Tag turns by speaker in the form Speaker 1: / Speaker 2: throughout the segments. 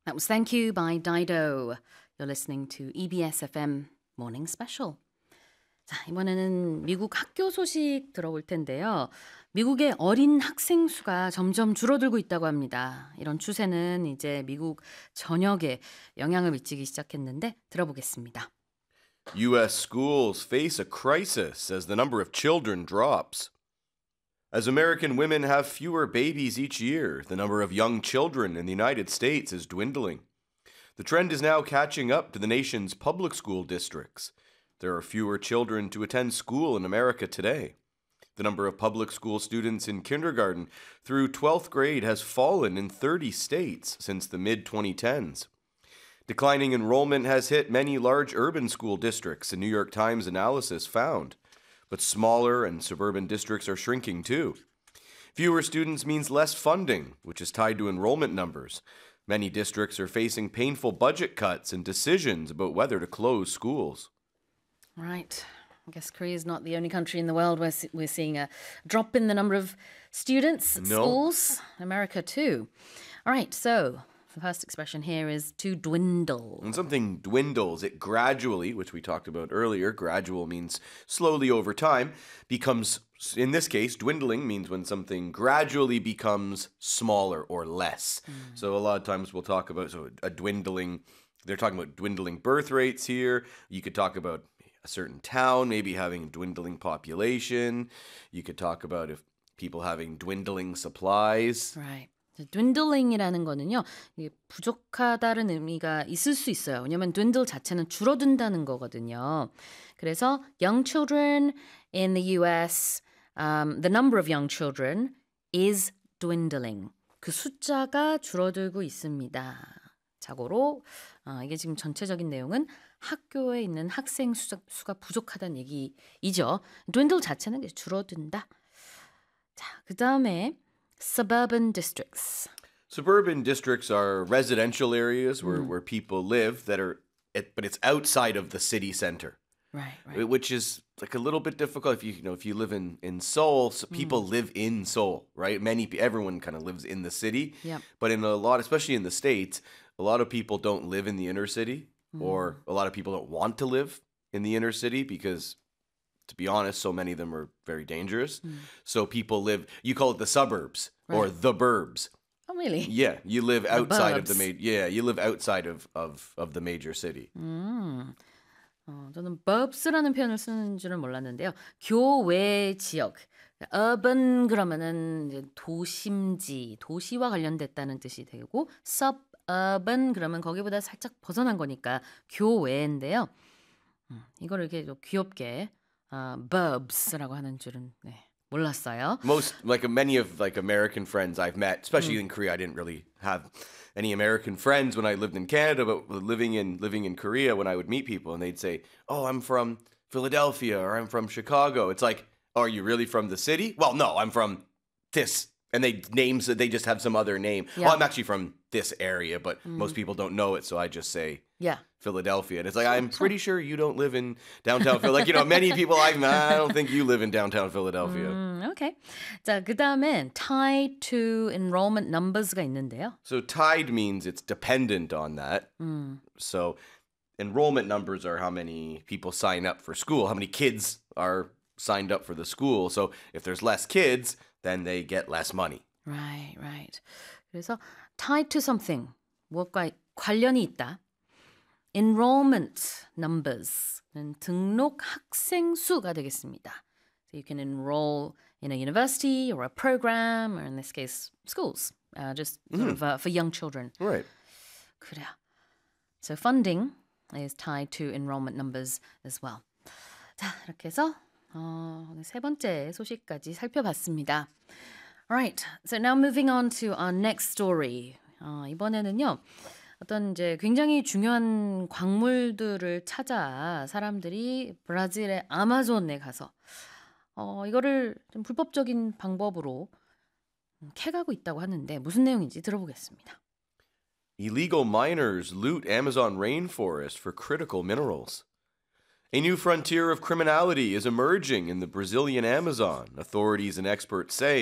Speaker 1: That was Thank You by Dido. You're listening to EBS FM Morning Special. 자, 이번에는 미국 학교 소식 들어볼 텐데요. 미국의 어린 학생 수가 점점 줄어들고 있다고 합니다. 이런 추세는 이제 미국 전역에 영향을 미치기 시작했는데 들어보겠습니다.
Speaker 2: U.S. schools face a crisis as the number of children drops. As American women have fewer babies each year, the number of young children in the United States is dwindling. The trend is now catching up to the nation's public school districts. There are fewer children to attend school in America today. The number of public school students in kindergarten through 12th grade has fallen in 30 states since the mid-2010s. Declining enrollment has hit many large urban school districts, a New York Times analysis found. But smaller and suburban districts are shrinking too. Fewer students means less funding, which is tied to enrollment numbers. Many districts are facing painful budget cuts and decisions about whether to close schools.
Speaker 1: Right. I guess Korea is not the only country in the world where we're seeing a drop in the number of students at schools. America too. All right, so the first expression here is to dwindle.
Speaker 2: When something dwindles, it gradually, which we talked about earlier, gradual means slowly over time, becomes, in this case, dwindling means when something gradually becomes smaller or less. So a lot of times we'll talk about a dwindling, they're talking about dwindling birth rates here. You could talk about a certain town maybe having dwindling population. You could talk about if people having dwindling supplies.
Speaker 1: Right. dwindling이라는 거는요. 이게 부족하다는 의미가 있을 수 있어요. 왜냐하면 dwindle 자체는 줄어든다는 거거든요. 그래서 young children in the US, the number of young children is dwindling. 그 숫자가 줄어들고 있습니다. 자고로 이게 지금 전체적인 내용은 학교에 있는 학생 수가 부족하다는 얘기이죠. dwindle 자체는 줄어든다. 자, 그 다음에 suburban districts.
Speaker 2: Suburban districts are residential areas where people live but it's outside of the city center.
Speaker 1: Right.
Speaker 2: Which is like a little bit difficult if you live in Seoul, so people live in Seoul, right? Everyone kind of lives in the city.
Speaker 1: Yep.
Speaker 2: But in a lot, especially in the States, a lot of people don't live in the inner city, or a lot of people don't want to live in the inner city because, to be honest, so many of them are very dangerous. So people live, you call it the suburbs or the burbs.
Speaker 1: Oh, really?
Speaker 2: Yeah, you live outside of the
Speaker 1: burbs.
Speaker 2: you live outside of the major city.
Speaker 1: 저는 burbs라는 표현을 쓰는 줄은 몰랐는데요. 교외 지역. urban 그러면은 이제 도심지, 도시와 관련됐다는 뜻이 되고 suburban 그러면 거기보다 살짝 벗어난 거니까 교외인데요. 이거를 이렇게 좀 귀엽게 burbs라고 하는 줄은 몰랐어요.
Speaker 2: Many of American friends I've met, especially in Korea, I didn't really have any American friends when I lived in Canada, but living in Korea, when I would meet people and they'd say, "Oh, I'm from Philadelphia," or "I'm from Chicago." It's like, "Oh, are you really from the city?" "Well, no, I'm from this." And they just have some other name.
Speaker 1: Yeah.
Speaker 2: "Oh, I'm actually from this area," but most people don't know it, so I just say Philadelphia. And it's like, I'm pretty sure you don't live in downtown Philadelphia. Many people, I don't think you live in downtown Philadelphia.
Speaker 1: Okay. 자, 그 다음엔 tied to enrollment numbers가 있는데요.
Speaker 2: So tied means it's dependent on that. So enrollment numbers are how many people sign up for school, how many kids are signed up for the school. So if there's less kids, then they get less money.
Speaker 1: Right. 그래서 tied to something, 무엇과 관련이 있다. Enrollment numbers는 등록 학생 수가 되겠습니다. So you can enroll in a university or a program, or in this case, schools, just sort of, for young children.
Speaker 2: Right.
Speaker 1: 그래요. So funding is tied to enrollment numbers as well. 자, 이렇게 해서 세 번째 소식까지 살펴봤습니다. Alright, so now moving on to our next story. 이번에는요. 어떤 이제 굉장히 중요한 광물들을 찾아 사람들이 브라질의 아마존에 가서 이거를 좀 불법적인 방법으로 캐가고 있다고 하는데 무슨 내용인지 들어보겠습니다.
Speaker 2: Illegal miners loot Amazon rainforest for critical minerals. A new frontier of criminality is emerging in the Brazilian Amazon, authorities and experts say,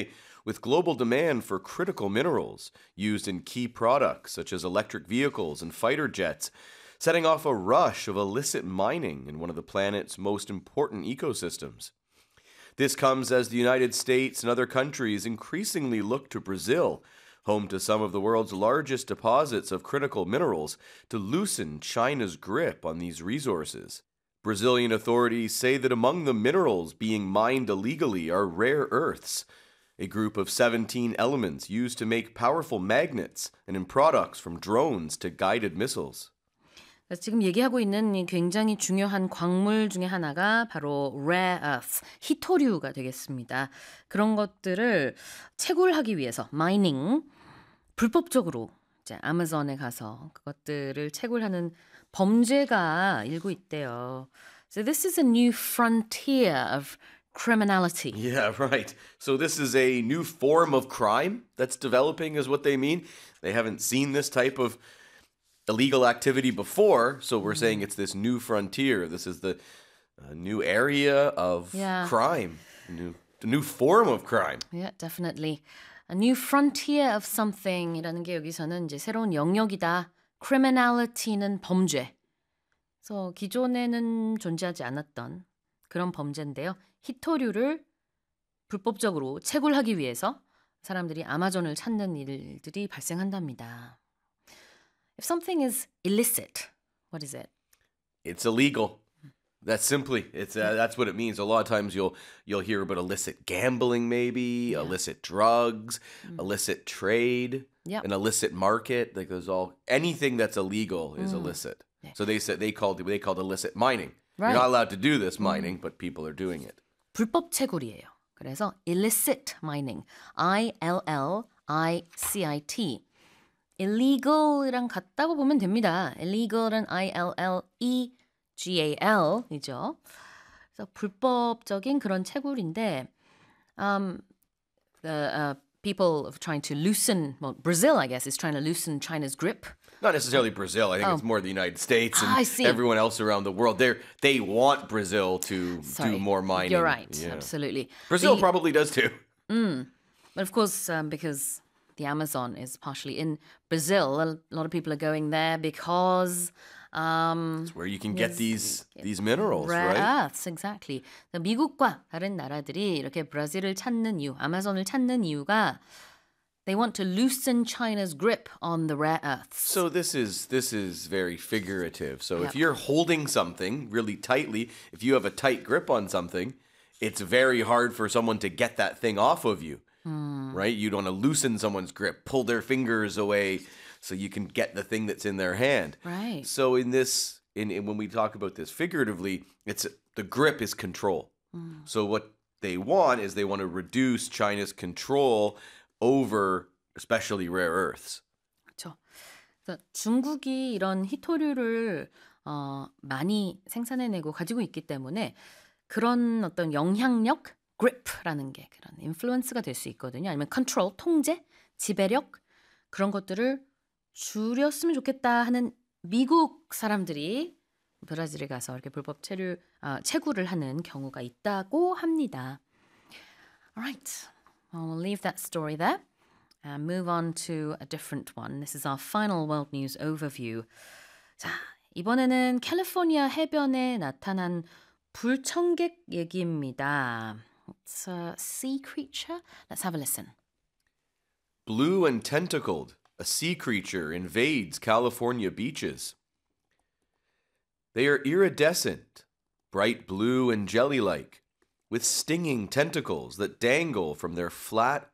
Speaker 2: with global demand for critical minerals used in key products such as electric vehicles and fighter jets, setting off a rush of illicit mining in one of the planet's most important ecosystems. This comes as the United States and other countries increasingly look to Brazil, home to some of the world's largest deposits of critical minerals, to loosen China's grip on these resources. Brazilian authorities say that among the minerals being mined illegally are rare earths, a group of 17 elements used to make powerful magnets and in products from drones to guided missiles.
Speaker 1: 지금 얘기하고 있는 이 굉장히 중요한 광물 중에 하나가 바로 rare earth, 희토류가 되겠습니다. 그런 것들을 채굴하기 위해서 mining, 불법적으로 이제 아마존에 가서 그것들을 채굴하는 범죄가 일고 있대요. So this is a new frontier of criminality.
Speaker 2: Yeah, right. So this is a new form of crime that's developing is what they mean. They haven't seen this type of illegal activity before, so we're saying it's this new frontier. This is the new area of crime, the new form of crime.
Speaker 1: Yeah, definitely. A new frontier of something이라는 게 여기서는 이제 새로운 영역이다. criminality는 범죄. 그래서 기존에는 존재하지 않았던 그런 범죄인데요. 희토류를 불법적으로 채굴하기 위해서 사람들이 아마존을 찾는 일들이 발생한답니다. If something is illicit, what is it?
Speaker 2: It's illegal. That's simply that's what it means. A lot of times you'll hear about illicit gambling, maybe illicit drugs, illicit trade, an illicit market. Like there's anything that's illegal is illicit.
Speaker 1: 네.
Speaker 2: So they called illicit mining.
Speaker 1: Right.
Speaker 2: You're not allowed to do this mining, but people are doing it.
Speaker 1: 불법 채굴이에요. 그래서 illicit mining, ILLICIT. illegal이랑 같다고 보면 됩니다. illegal은 ILLEGAL이죠. 그래서 불법적인 그런 채굴인데 the people trying to loosen, well, Brazil, I guess, is trying to loosen China's grip.
Speaker 2: Not necessarily Brazil. I think it's more the United States and
Speaker 1: I see.
Speaker 2: everyone else around the world. They want Brazil to do more mining.
Speaker 1: You're right,
Speaker 2: Yeah.
Speaker 1: absolutely.
Speaker 2: Brazil probably does too.
Speaker 1: But of course, because the Amazon is partially in Brazil, a lot of people are going there because
Speaker 2: It's where you can get these minerals,
Speaker 1: rare
Speaker 2: right?
Speaker 1: earths, exactly. 미국과 다른 나라들이 이렇게 브라질을 찾는 이유, 아마존을 찾는 이유가 they want to loosen China's grip on the rare earths.
Speaker 2: So this is very figurative. So if
Speaker 1: Yep.
Speaker 2: you're holding something really tightly, if you have a tight grip on something, it's very hard for someone to get that thing off of you. Right? You'd want to loosen someone's grip, pull their fingers away so you can get the thing that's in their hand.
Speaker 1: Right.
Speaker 2: So in when we talk about this figuratively, it's the grip is control. So what they want is they want to reduce China's control over especially rare earths.
Speaker 1: 그렇죠. 그래서 중국이 이런 희토류를 많이 생산해내고 가지고 있기 때문에 그런 어떤 영향력, grip라는 게 그런 influence가 될 수 있거든요. 아니면 control, 통제, 지배력 그런 것들을 줄였으면 좋겠다 하는 미국 사람들이 브라질에 가서 이렇게 불법 채굴을 하는 경우가 있다고 합니다. Alright, we'll leave that story there and move on to a different one. This is our final world news overview. 자, 이번에는 캘리포니아 해변에 나타난 불청객 얘기입니다. It's a sea creature. Let's have a listen.
Speaker 2: Blue and tentacled, a sea creature invades California beaches. They are iridescent, bright blue and jelly-like, with stinging tentacles that dangle from their flat